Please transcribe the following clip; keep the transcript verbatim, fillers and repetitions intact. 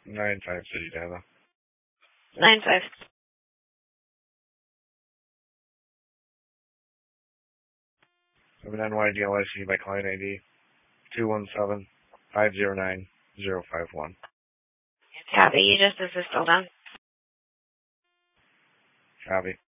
Nine five City data. Nine five. I have an N Y D L I C by client I D two one seven five zero nine zero five one. Copy. You just assist. Hold on. Copy.